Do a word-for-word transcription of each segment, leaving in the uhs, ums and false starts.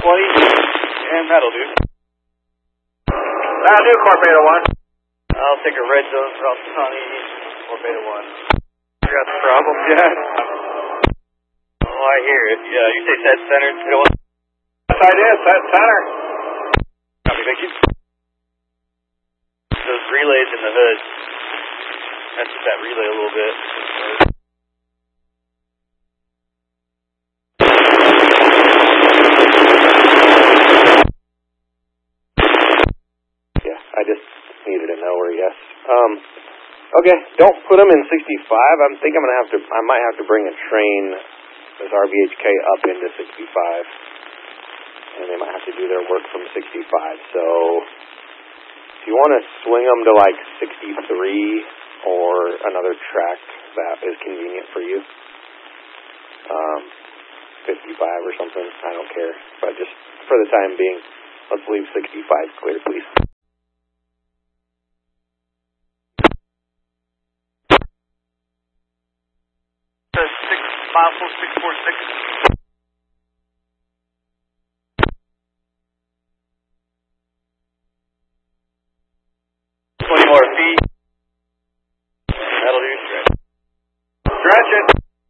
twenty, and that'll do. That'll do, Corp Beta one. I'll take a red zone for Altani, Corp Beta one. You got the problem yet? Oh, I hear it. Yeah, you say set center, Beta one? Yes, I did, set center. Copy, thank you. Those relays in the hood. Mess with that relay a little bit. Yeah, I just needed to know where, yes. Um, okay, don't put them in sixty-five. I think I'm going to have to, I might have to bring a train, this R V H K, up into sixty-five. And they might have to do their work from sixty-five. So, if you want to swing them to like sixty-three or another track that is convenient for you, um, fifty-five or something, I don't care. But just for the time being, let's leave sixty-five clear, please. Six, mile four, six, four, six. twenty more feet. That'll do, stretch. Stretch it.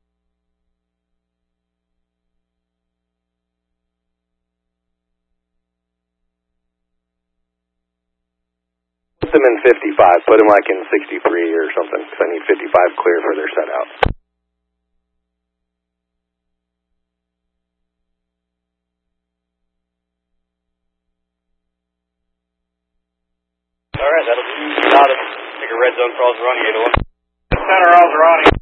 Put them in fifty-five. Put them like in sixty-three or something, because I need fifty-five clear for their set out. Alright, that'll do. Got it. Take a red zone for Alzerani, eight oh one. Center, Alzerani.